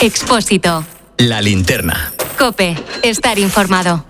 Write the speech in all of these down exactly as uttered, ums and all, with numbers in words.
Expósito. La linterna. COPE. Estar informado.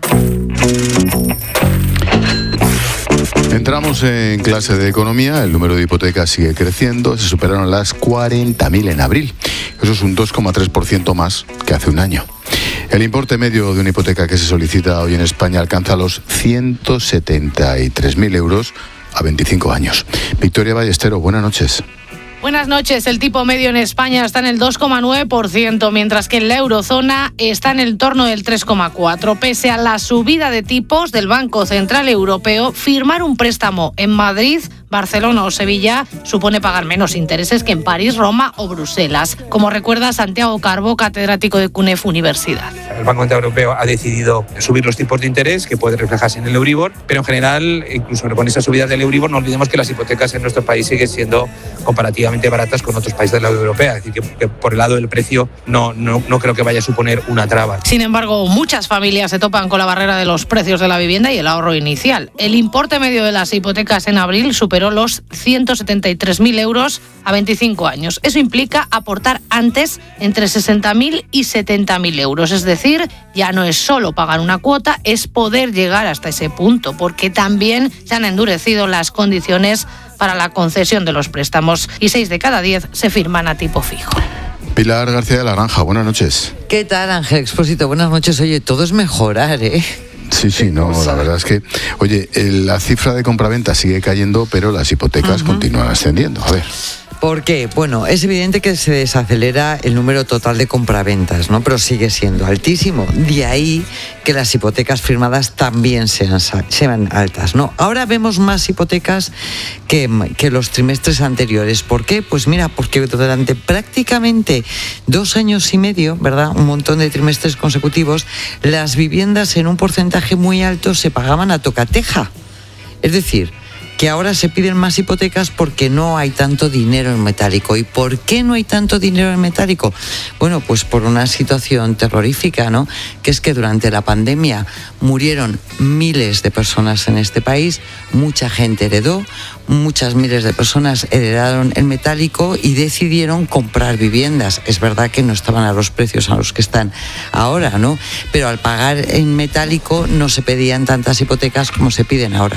Entramos en clase de economía, el número de hipotecas sigue creciendo, se superaron las cuarenta mil en abril. Eso es un dos coma tres por ciento más que hace un año. El importe medio de una hipoteca que se solicita hoy en España alcanza los ciento setenta y tres mil euros a veinticinco años. Victoria Ballestero, buenas noches. Buenas noches. El tipo medio en España está en el dos coma nueve por ciento, mientras que en la eurozona está en el torno del tres coma cuatro por ciento. Pese a la subida de tipos del Banco Central Europeo, firmar un préstamo en Madrid, Barcelona o Sevilla supone pagar menos intereses que en París, Roma o Bruselas, como recuerda Santiago Carbo, catedrático de CUNEF Universidad. El Banco Central Europeo ha decidido subir los tipos de interés, que puede reflejarse en el Euribor, pero en general, incluso con esa subida del Euribor, no olvidemos que las hipotecas en nuestro país siguen siendo comparativamente baratas con otros países de la Unión Europea. Es decir, que, que por el lado del precio no, no, no creo que vaya a suponer una traba. Sin embargo, muchas familias se topan con la barrera de los precios de la vivienda y el ahorro inicial. El importe medio de las hipotecas en abril superó los ciento setenta y tres mil euros a veinticinco años. Eso implica aportar antes entre sesenta mil y setenta mil euros. Es decir, ya no es solo pagar una cuota, es poder llegar hasta ese punto, porque también se han endurecido las condiciones para la concesión de los préstamos y seis de cada diez se firman a tipo fijo. Pilar García de la Granja, buenas noches. ¿Qué tal, Ángel Expósito? Buenas noches. Oye, todo es mejorar, ¿eh? Sí, sí, no, la verdad es que, oye, la cifra de compraventa sigue cayendo, pero las hipotecas uh-huh. continúan ascendiendo. A ver. ¿Por qué? Bueno, es evidente que se desacelera el número total de compraventas, ¿no? Pero sigue siendo altísimo. De ahí que las hipotecas firmadas también sean, sean altas, ¿no? Ahora vemos más hipotecas que, que los trimestres anteriores. ¿Por qué? Pues mira, porque durante prácticamente dos años y medio, ¿verdad? Un montón de trimestres consecutivos, las viviendas en un porcentaje muy alto se pagaban a tocateja. Es decir, que ahora se piden más hipotecas porque no hay tanto dinero en metálico. ¿Y por qué no hay tanto dinero en metálico? Bueno, pues por una situación terrorífica, ¿no? Que es que durante la pandemia murieron miles de personas en este país, mucha gente heredó, muchas miles de personas heredaron el metálico y decidieron comprar viviendas. Es verdad que no estaban a los precios a los que están ahora, ¿no? Pero al pagar en metálico no se pedían tantas hipotecas como se piden ahora.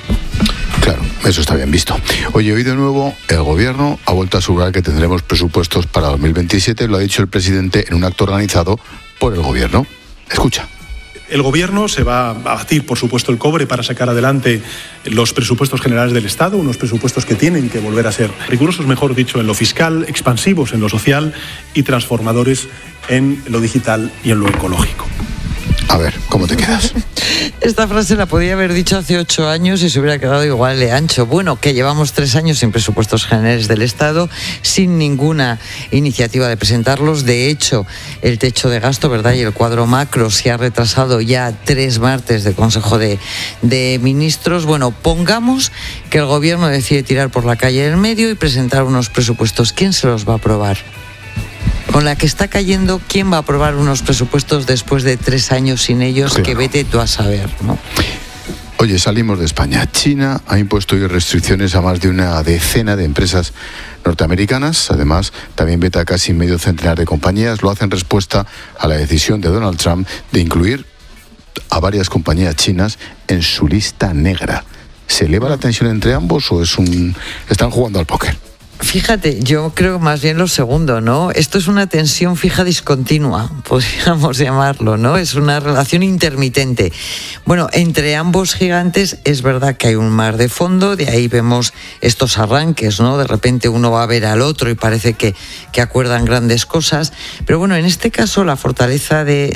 Claro, eso está bien visto. Oye, hoy de nuevo el Gobierno ha vuelto a asegurar que tendremos presupuestos para dos mil veintisiete, lo ha dicho el presidente en un acto organizado por el Gobierno. Escucha. El Gobierno se va a batir, por supuesto, el cobre para sacar adelante los presupuestos generales del Estado, unos presupuestos que tienen que volver a ser rigurosos, mejor dicho, en lo fiscal, expansivos en lo social y transformadores en lo digital y en lo ecológico. A ver, ¿cómo te quedas? Esta frase la podía haber dicho hace ocho años y se hubiera quedado igual de ancho. Bueno, que llevamos tres años sin presupuestos generales del Estado, sin ninguna iniciativa de presentarlos. De hecho, el techo de gasto, ¿verdad?, y el cuadro macro se ha retrasado ya tres martes de Consejo de, de Ministros. Bueno, pongamos que el Gobierno decide tirar por la calle del medio y presentar unos presupuestos. ¿Quién se los va a aprobar? Con la que está cayendo, ¿quién va a aprobar unos presupuestos después de tres años sin ellos? Claro. Que vete tú a saber, ¿no? Oye, salimos de España. China ha impuesto hoy restricciones a más de una decena de empresas norteamericanas. Además, también veta a casi medio centenar de compañías. Lo hace en respuesta a la decisión de Donald Trump de incluir a varias compañías chinas en su lista negra. ¿Se eleva la tensión entre ambos o es un están jugando al póker? Fíjate, yo creo más bien lo segundo, ¿no? Esto es una tensión fija discontinua, podríamos llamarlo, ¿no? Es una relación intermitente. Bueno, entre ambos gigantes es verdad que hay un mar de fondo, de ahí vemos estos arranques, ¿no? De repente uno va a ver al otro y parece que, que acuerdan grandes cosas. Pero bueno, en este caso la fortaleza de,